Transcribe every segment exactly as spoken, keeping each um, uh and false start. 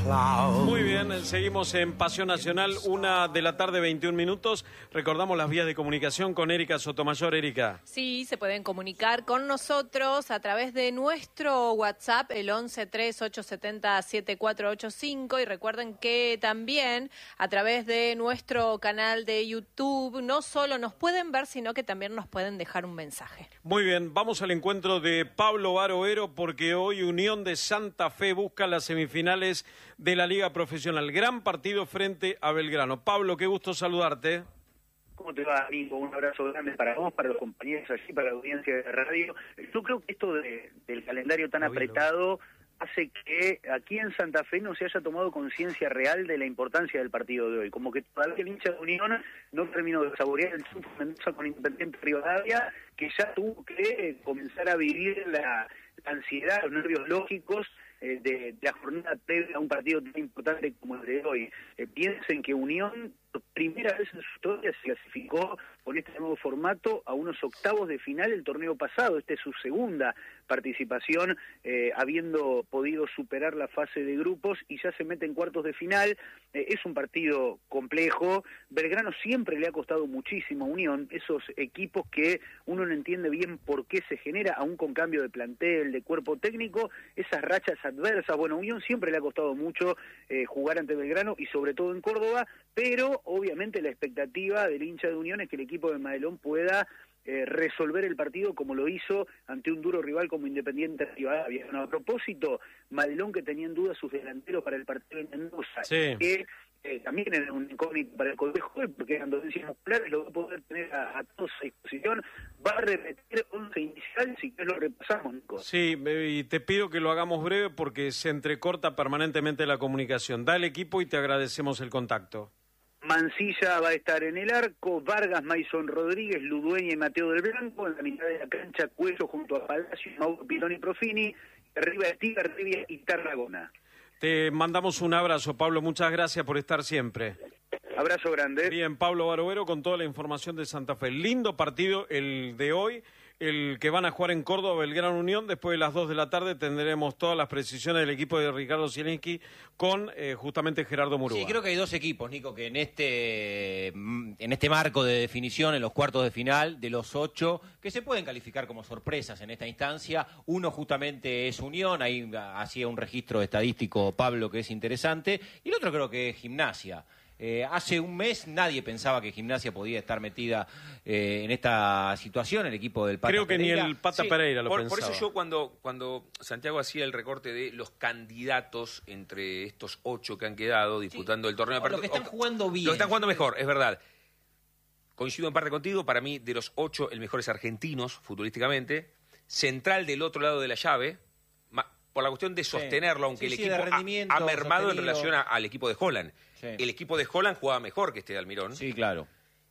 Muy bien, seguimos en Pasión Nacional, una de la tarde, veintiún minutos. Recordamos las vías de comunicación con Erika Sotomayor. Erika. Sí, se pueden comunicar con nosotros a través de nuestro WhatsApp, el once tres ocho siete cero siete cuatro ocho cinco. Y recuerden que también a través de nuestro canal de YouTube no solo nos pueden ver, sino que también nos pueden dejar un mensaje. Muy bien, vamos al encuentro de Pablo Baroero, porque hoy Unión de Santa Fe busca las semifinales de la Liga Profesional. Gran partido frente a Belgrano. Pablo, qué gusto saludarte. ¿Cómo te va, amigo? Un abrazo grande para vos, para los compañeros allí, para la audiencia de radio. Yo creo que esto de, del calendario tan apretado hace que aquí en Santa Fe no se haya tomado conciencia real de la importancia del partido de hoy. Como que todavía el hincha de Unión no terminó de saborear el triunfo Mendoza con Independiente Rivadavia, que ya tuvo que comenzar a vivir la, la ansiedad, los nervios lógicos eh, de, de la jornada previa a un partido tan importante como el de hoy. Eh, piensen que Unión, por primera vez en su historia, se clasificó con este nuevo formato a unos octavos de final el torneo pasado. Esta es su segunda participación, eh, habiendo podido superar la fase de grupos y ya se mete en cuartos de final. Eh, es un partido complejo. Belgrano siempre le ha costado muchísimo a Unión, esos equipos que uno no entiende bien por qué se genera, aún con cambio de plantel, de cuerpo técnico, esas rachas adversas. Bueno, a Unión siempre le ha costado mucho eh, jugar ante Belgrano y sobre todo en Córdoba, pero obviamente la expectativa del hincha de Unión es que el equipo de Madelón pueda Eh, resolver el partido como lo hizo ante un duro rival como Independiente Rivadavia. Bueno, a propósito, Madelón, que tenía en duda sus delanteros para el partido en Mendoza, sí. que eh, también era un incógnito para el colegio, porque eran dolencias musculares, lo va a poder tener a, a todos a disposición. Va a repetir once inicial, si querés lo repasamos, Nico. Sí, y te pido que lo hagamos breve porque se entrecorta permanentemente la comunicación. Da el equipo y te agradecemos el contacto. Mancilla va a estar en el arco, Vargas, Maison Rodríguez, Ludueña y Mateo del Blanco, en la mitad de la cancha Cuello junto a Palacio, Mauro Pirón y Profini, arriba Estigar, Rivia y Tarragona. Te mandamos un abrazo, Pablo, muchas gracias por estar siempre. Abrazo grande. Bien, Pablo Baroero con toda la información de Santa Fe. Lindo partido el de hoy, el que van a jugar en Córdoba, Belgrano Unión. Después de las dos de la tarde tendremos todas las precisiones del equipo de Ricardo Zielinski con eh, justamente Gerardo Murúa. Sí, creo que hay dos equipos, Nico, que en este en este marco de definición, en los cuartos de final, de los ocho, que se pueden calificar como sorpresas en esta instancia. Uno justamente es Unión, ahí hacía un registro estadístico Pablo que es interesante, y el otro creo que es Gimnasia. Eh, hace un mes nadie pensaba que Gimnasia podía estar metida eh, en esta situación, el equipo del Pata Creo que Pereira. ni el Pata Sí, Pereira lo por, pensaba. por eso yo cuando, cuando Santiago hacía el recorte de los candidatos entre estos ocho que han quedado disputando Sí, el torneo... o los que están jugando bien. Los que están jugando mejor, es verdad. Coincido en parte contigo, para mí de los ocho el mejor es Argentinos, futbolísticamente. Central del otro lado de la llave, ma, por la cuestión de sostenerlo, aunque Sí, el sí, equipo de rendimiento, ha, ha mermado en sostenido. relación a, al equipo de Holland. Sí. El equipo de Holland jugaba mejor que este de Almirón. Sí, claro.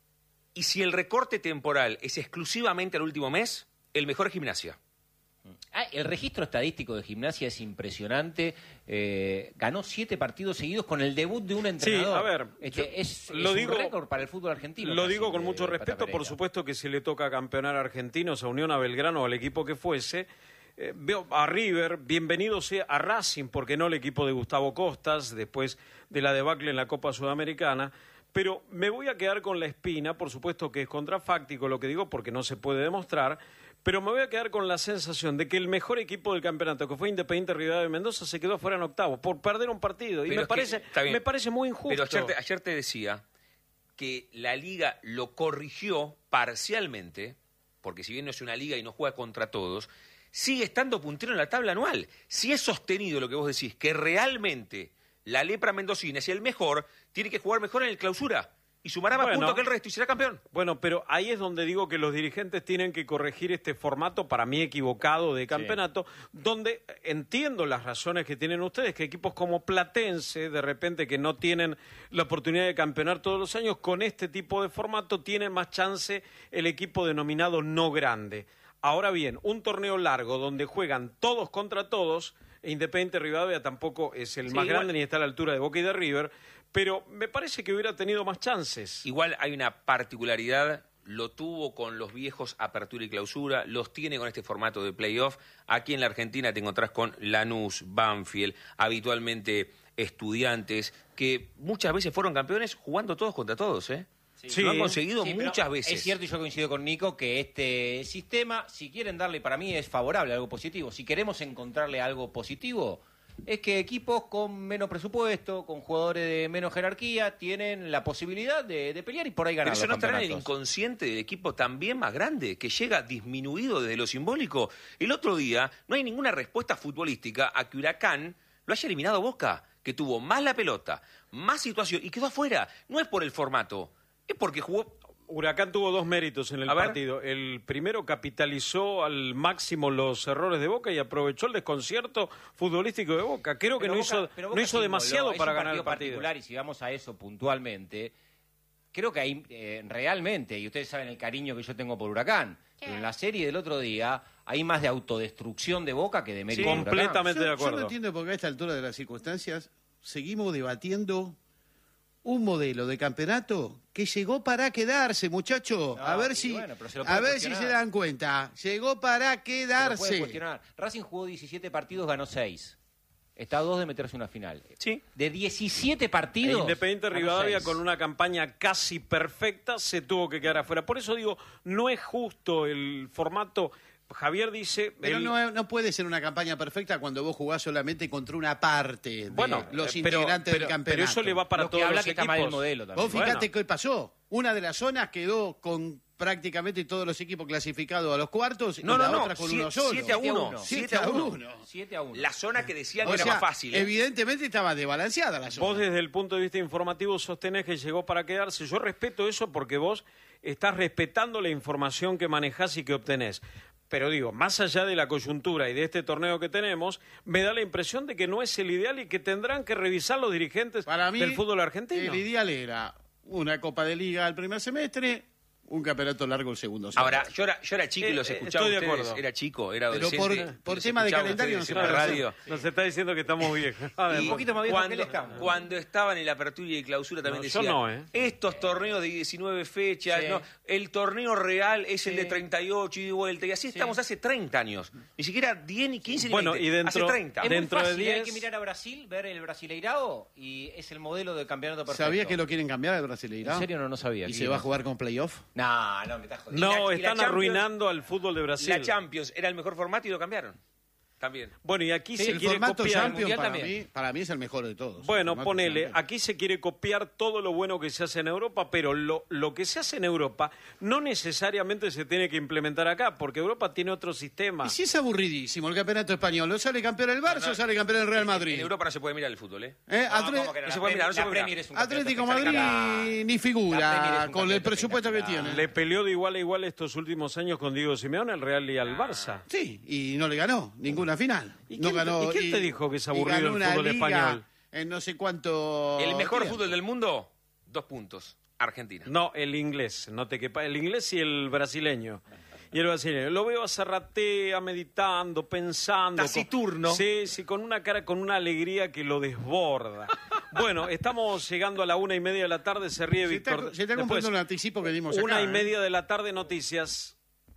Y si el recorte temporal es exclusivamente al último mes, el mejor es Gimnasia. Ah, el registro estadístico de Gimnasia es impresionante. Eh, ganó siete partidos seguidos con el debut de un entrenador. Sí, a ver, Este, es, lo es digo, un récord para el fútbol argentino. Lo casi, digo con de mucho Pata respeto, Pereira. por supuesto que si le toca campeonar a Argentinos, a Unión, a Belgrano, al equipo que fuese. Eh, veo a River, bienvenido sea a Racing, porque no el equipo de Gustavo Costas, después de la debacle en la Copa Sudamericana. Pero me voy a quedar con la espina, por supuesto que es contrafáctico lo que digo, porque no se puede demostrar, pero me voy a quedar con la sensación de que el mejor equipo del campeonato, que fue Independiente Rivadavia de Mendoza, se quedó fuera en octavo por perder un partido. Y Pero me es parece, que, me parece muy injusto. Pero ayer te, ayer te decía que la liga lo corrigió parcialmente, porque si bien no es una liga y no juega contra todos, sigue estando puntero en la tabla anual. Si es sostenido lo que vos decís, que realmente la lepra mendocina es el mejor, tiene que jugar mejor en el clausura y sumará más Bueno. puntos que el resto y será campeón. Bueno, pero ahí es donde digo que los dirigentes tienen que corregir este formato, para mí equivocado, de campeonato, donde entiendo las razones que tienen ustedes, que equipos como Platense, de repente, que no tienen la oportunidad de campeonar todos los años, con este tipo de formato tienen más chance el equipo denominado no grande. Ahora bien, un torneo largo donde juegan todos contra todos, Independiente Rivadavia tampoco es el Sí, más igual. grande ni está a la altura de Boca y de River, pero me parece que hubiera tenido más chances. Igual hay una particularidad, lo tuvo con los viejos apertura y clausura, los tiene con este formato de playoff. Aquí en la Argentina te encontrás con Lanús, Banfield, habitualmente Estudiantes, que muchas veces fueron campeones jugando todos contra todos, ¿eh? Sí. Lo han conseguido Sí, muchas pero veces. Es cierto, y yo coincido con Nico, que este sistema, si quieren darle, para mí es favorable, algo positivo. Si queremos encontrarle algo positivo, es que equipos con menos presupuesto, con jugadores de menos jerarquía, tienen la posibilidad de, de pelear y por ahí ganar Pero eso los no estará en el campeonatos. inconsciente del equipo también más grande, que llega disminuido desde lo simbólico. El otro día no hay ninguna respuesta futbolística a que Huracán lo haya eliminado Boca, que tuvo más la pelota, más situación y quedó afuera. No es por el formato, es porque jugó... Huracán tuvo dos méritos en el A ver. partido. El primero capitalizó al máximo los errores de Boca y aprovechó el desconcierto futbolístico de Boca. Creo que Pero no Boca- hizo, pero no Boca hizo se demasiado inmoló. para Es un ganar el partido. particular, y si vamos a eso puntualmente, creo que ahí eh, realmente, y ustedes saben el cariño que yo tengo por Huracán, pero en la serie del otro día hay más de autodestrucción de Boca que de mérito de Huracán. completamente Yo, de yo acuerdo. no entiendo por qué a esta altura de las circunstancias seguimos debatiendo un modelo de campeonato que llegó para quedarse, muchachos. No, a ver y si, bueno, pero se lo a puede ver si cuestionar. se dan cuenta. Llegó para Se lo puede quedarse. cuestionar. Racing jugó diecisiete partidos, ganó seis. Está a dos de meterse en una final. Sí. De diecisiete E partidos. Independiente ganó Rivadavia, seis. con una campaña casi perfecta, se tuvo que quedar afuera. Por eso digo, no es justo el formato. Javier dice... Pero el- no, no puede ser una campaña perfecta cuando vos jugás solamente contra una parte de Bueno, los eh, pero- integrantes pero- del campeonato. Pero eso le va para Lo que todos habla los que está equipos. mal el modelo también. Vos fíjate Bueno. qué pasó. Una de las zonas quedó con prácticamente todos los equipos clasificados a los cuartos No, y la no, no, otra con siete- uno solo. siete a uno. siete a uno. siete a uno. La zona que decían O que era sea, más fácil. ¿eh? evidentemente estaba desbalanceada la zona. Vos desde el punto de vista informativo sostenés que llegó para quedarse. Yo respeto eso porque vos estás respetando la información que manejás y que obtenés. Pero digo, más allá de la coyuntura y de este torneo que tenemos, me da la impresión de que no es el ideal y que tendrán que revisar los dirigentes Para mí, del fútbol argentino. el ideal era una Copa de Liga el primer semestre, un campeonato largo el segundo semestre. Ahora, yo era, yo era chico y Eh, los eh, escuchaba estoy de ustedes. acuerdo. Era chico, era Pero adolescente. por- por los tema de escuchaba calendario ustedes no en se la puede radio. Nos está diciendo que estamos viejos. A ver, Y un poquito más viejos que cuando, él estamos. cuando estaban en la apertura y clausura también No, yo decían, no, ¿eh? estos torneos de diecinueve fechas, Sí. no, el torneo real es el Sí. de treinta y ocho y de vuelta, y así estamos hace treinta años. Ni siquiera diez, ni quince, ni Bueno, veinte. y dentro- hace treinta. Es dentro muy de fácil, diez- hay que mirar a Brasil, ver el Brasileirao y es el modelo del campeonato perfecto. ¿Sabías que lo quieren cambiar al Brasileirao? ¿En serio? No, no sabía. ¿Y ¿Qué se va a pasa? jugar con playoff? No, no, me estás jodiendo. No, Y la- y la están Champions- arruinando al fútbol de Brasil. La Champions era el mejor formato y lo cambiaron. También. Bueno, y aquí Sí, se el quiere formato copiar. Champions Mundial para también. mí, para mí es el mejor de todos. Bueno, El formato ponele, Champions. aquí se quiere copiar todo lo bueno que se hace en Europa, pero lo, lo que se hace en Europa no necesariamente se tiene que implementar acá, porque Europa tiene otro sistema. Y si es aburridísimo el campeonato español, ¿o sale campeón el Barça o sale campeón el Real Madrid? En Europa no se puede mirar el fútbol, ¿eh? ¿Eh? No, Atre- ¿cómo que no? no se La puede mirar, no se la puede mirar. Premier es un Atlético campeonato Madrid espectacular. ni La figura Premier es un con el campeonato presupuesto que espectacular. tiene. Le peleó de igual a igual estos últimos años con Diego Simeone al Real y al Barça. Sí, y no le ganó ninguna final. ¿Y no quién- ganó, y quién te dijo que es aburrido y ganó el una fútbol liga español? En no sé cuánto. El mejor tiempo. fútbol del mundo, dos puntos. Argentina. No, el inglés, no te quepa, el inglés y el brasileño. Y el brasileño. Lo veo a Zarratea meditando, pensando. Taciturno. Con, sí, sí, con una cara, con una alegría que lo desborda. Bueno, estamos llegando a la una y media de la tarde, se ríe Se está, Víctor. se está Después, cumpliendo un anticipo que dimos acá. una y ¿eh? media de la tarde, noticias.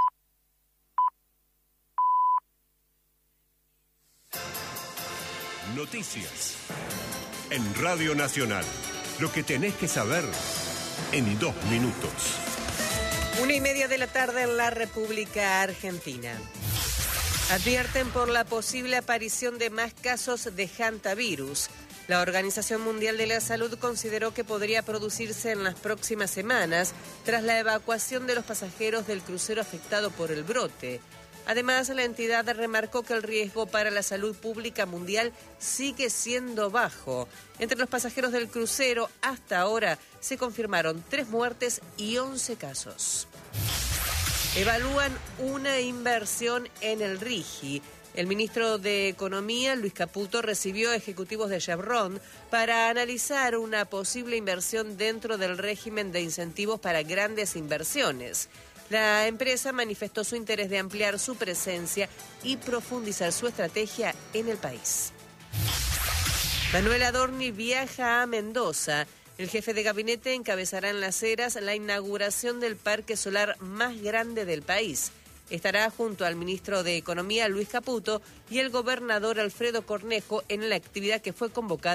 Noticias. En Radio Nacional. Lo que tenés que saber en dos minutos. Una y media de la tarde en la República Argentina. Advierten por la posible aparición de más casos de hantavirus. La Organización Mundial de la Salud consideró que podría producirse en las próximas semanas tras la evacuación de los pasajeros del crucero afectado por el brote. Además, la entidad remarcó que el riesgo para la salud pública mundial sigue siendo bajo. Entre los pasajeros del crucero, hasta ahora, se confirmaron tres muertes y once casos. Evalúan una inversión en el RIGI. El ministro de Economía, Luis Caputo, recibió ejecutivos de Chevron para analizar una posible inversión dentro del régimen de incentivos para grandes inversiones. La empresa manifestó su interés de ampliar su presencia y profundizar su estrategia en el país. Manuel Adorni viaja a Mendoza. El jefe de gabinete encabezará en Las Heras la inauguración del parque solar más grande del país. Estará junto al ministro de Economía, Luis Caputo, y el gobernador Alfredo Cornejo en la actividad que fue convocada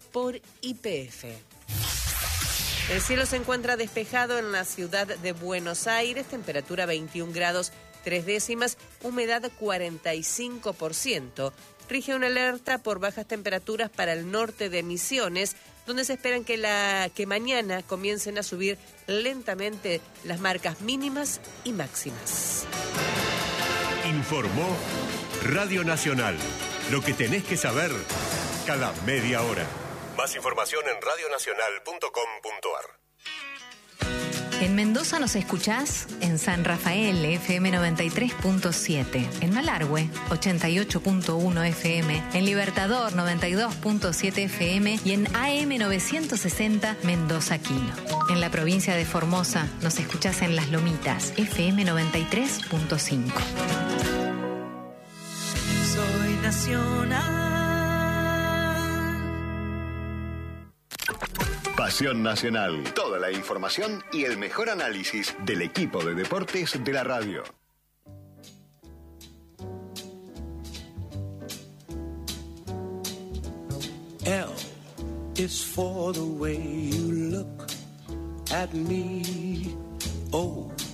por Y P F. El cielo se encuentra despejado en la ciudad de Buenos Aires, temperatura veintiún grados tres décimas, humedad cuarenta y cinco por ciento. Rige una alerta por bajas temperaturas para el norte de Misiones, donde se esperan que, la, que mañana comiencen a subir lentamente las marcas mínimas y máximas. Informó Radio Nacional. Lo que tenés que saber cada media hora. Más información en radionacional punto com punto ar. En Mendoza nos escuchás en San Rafael, F M noventa y tres punto siete, en Malargüe, ochenta y ocho punto uno F M, en Libertador, noventa y dos punto siete F M y en A M novecientos sesenta Mendoza Quino. En la provincia de Formosa nos escuchás en Las Lomitas, F M noventa y tres punto cinco. Soy nacional. Pasión Nacional. Toda la información y el mejor análisis del equipo de deportes de la radio. L is for the way you look at me. O